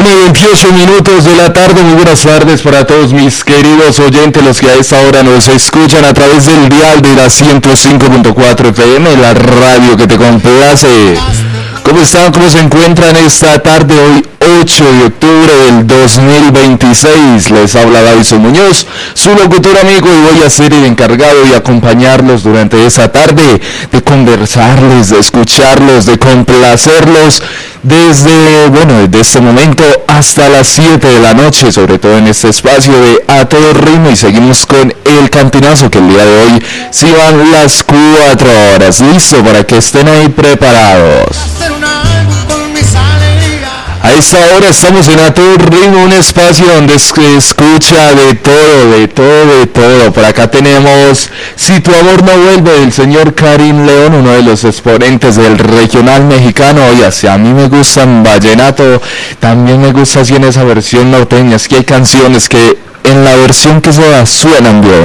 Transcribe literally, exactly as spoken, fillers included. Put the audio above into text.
una y veintiocho minutos de la tarde, muy buenas tardes para todos mis queridos oyentes, los que a esta hora nos escuchan a través del dial de la ciento cinco punto cuatro F M, la radio que te complace. ¿Cómo están? ¿Cómo se encuentran esta tarde hoy ocho de octubre del dos mil veintiséis? Les habla Davison Muñoz, su locutor amigo, y voy a ser el encargado de acompañarlos durante esta tarde, de conversarles, de escucharlos, de complacerlos desde, bueno, desde este momento hasta las siete de la noche, sobre todo en este espacio de A Todo Ritmo, y seguimos con el cantinazo, que el día de hoy sí van las cuatro horas. Listo, para que estén ahí preparados. A esta hora estamos en A Todo Ritmo, un espacio donde se escucha de todo, de todo, de todo. Por acá tenemos Si tu amor no vuelve, del señor Karim León, uno de los exponentes del regional mexicano. Oye, si a mí me gustan vallenato, también me gusta así en esa versión norteña. Es que hay canciones que en la versión que se da suenan bien.